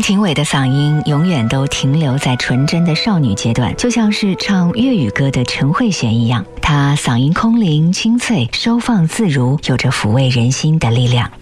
庭伟的嗓音永远都停留在纯真的少女阶段，就像是唱粤语歌的陈慧娴一样，她嗓音空灵清脆，收放自如，有着抚慰人心的力量。